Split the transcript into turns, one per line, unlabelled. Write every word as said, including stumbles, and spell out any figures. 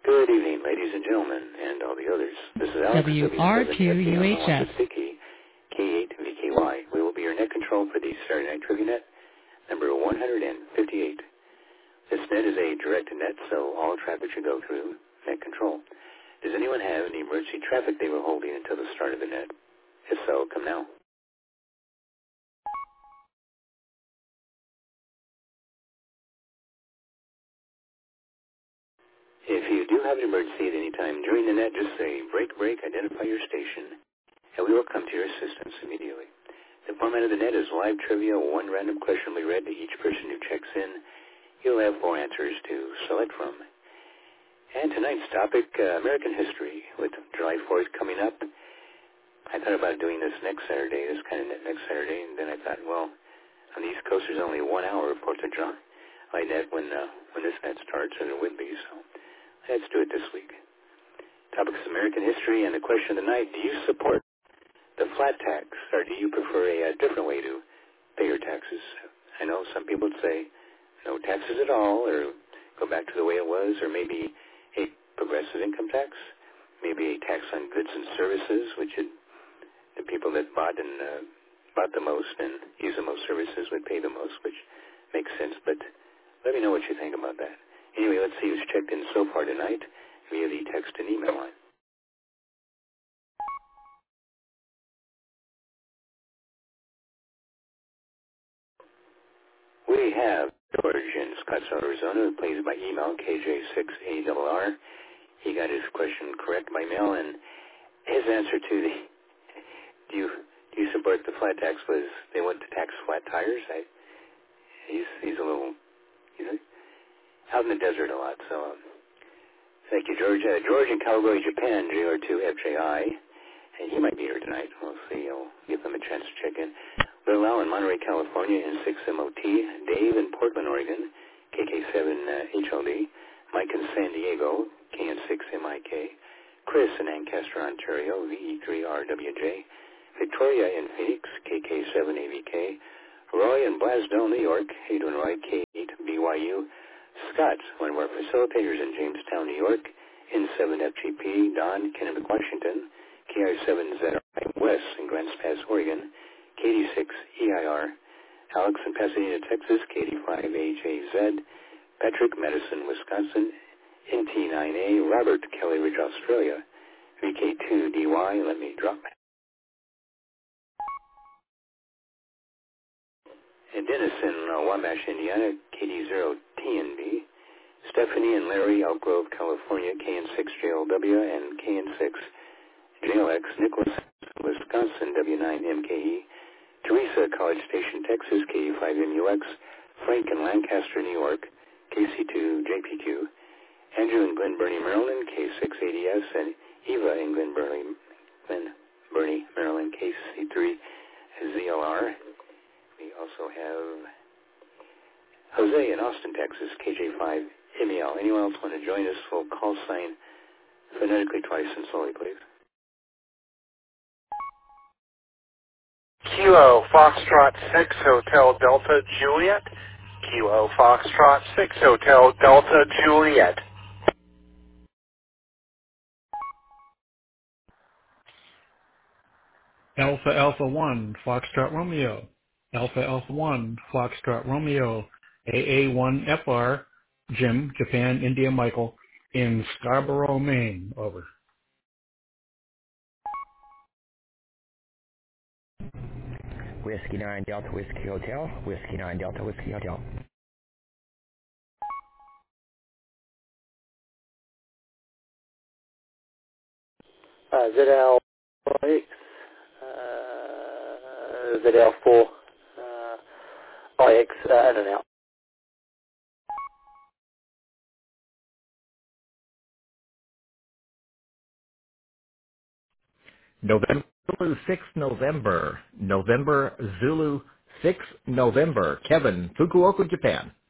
Good evening, ladies and gentlemen, and all the others. This is Alex,
W R two U H F.
Sticky, K eight V K Y. We will be your net control for the Saturday Night Trivia Net, number one hundred fifty-eight. This net is a direct net, so all traffic should go through net control. Does anyone have any emergency traffic they were holding until the start of the net? If so, come now. If you do have an emergency at any time during the net, just say break, break, identify your station, and we will come to your assistance immediately. The format of the net is live trivia. One random question will be read to each person who checks in. You'll have four answers to select from. And tonight's topic, uh, American history. With July fourth coming up, I thought about doing this next Saturday, this kind of net next Saturday, and then I thought, well, on the East Coast there's only one hour of fourth of July net when, uh, when this net starts, and it would be, so let's do it this week. Topic is American history, and the question of the night, do you support the flat tax, or do you prefer a, a different way to pay your taxes? I know some people would say no taxes at all, or go back to the way it was, or maybe a progressive income tax, maybe a tax on goods and services, which would, the people that bought and uh, bought the most and used the most services would pay the most, which makes sense. But let me know what you think about that. Anyway, let's see who's checked in so far tonight via the text and email line. We have George in Scottsdale, Arizona, who plays by email, K J six A R R. He got his question correct by mail, and his answer to the, do you do you support the flat tax was they want to tax flat tires? I, he's he's a little, he's out in the desert a lot, so um, thank you, George. Uh, George in Calgary, Japan, J R two F J I, and he might be here tonight. We'll see. I'll give them a chance to check in. Little Al in Monterey, California, N six M O T. Dave in Portland, Oregon, K K seven H L D. Mike in San Diego, K N six M I K. Chris in Ancaster, Ontario, V E three R W J. Victoria in Phoenix, K K seven A V K. Roy in Blasdell, New York, how you doing, Roy? K eight B Y U. Scott, one of our facilitators in Jamestown, New York, N seven F G P. Don, Kennebec, Washington, K I seven Z R I. Wes in Grants Pass, Oregon, K D six E I R. Alex in Pasadena, Texas, K D five H A Z. Patrick, Madison, Wisconsin, N T nine A. Robert, Kelly Ridge, Australia, V K two D Y. Let me drop. And Dennis in uh, Wabash, Indiana, K D zero T N B. Stephanie and Larry, Elk Grove, California, K N six J L W and K N six J L X. Nicholas, Wisconsin, W nine M K E. Teresa, College Station, Texas, K D five M U X. Frank in Lancaster, New York, K C two J P Q. Andrew in Glen Burnie, Maryland, K six A D S. And Eva in Glen Burnie, Glen Burnie, Maryland, K C three Z L R. We also have Jose in Austin, Texas, K J five M E L. Anyone else want to join us? We'll call sign phonetically twice and slowly, please.
Kilo Foxtrot six Hotel Delta Juliet. Kilo Foxtrot six Hotel Delta Juliet.
Alpha Alpha one Foxtrot Romeo. Alpha Alpha one Foxtrot Romeo. A A one F R Jim, Japan, India, Michael in Scarborough, Maine. Over.
Whiskey nine Delta Whiskey Hotel. Whiskey nine Delta Whiskey Hotel.
Uh, Z L X, uh, Z L four, uh, I X, uh, in and out.
November Zulu six November. November Zulu six November. Kevin, Fukuoka, Japan.